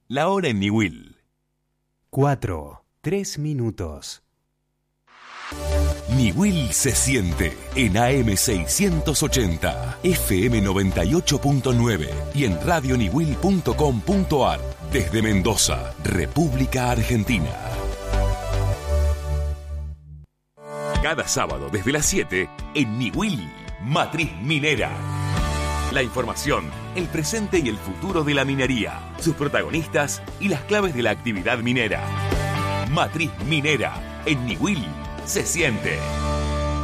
La hora en Niwil. 4:03. Niwil se siente en AM 680, FM 98.9 y en radioniwil.com.ar desde Mendoza, República Argentina. Cada sábado desde las 7 en Niwil, Matriz Minera. La información, el presente y el futuro de la minería, sus protagonistas y las claves de la actividad minera. Matriz Minera, en Niwil se siente.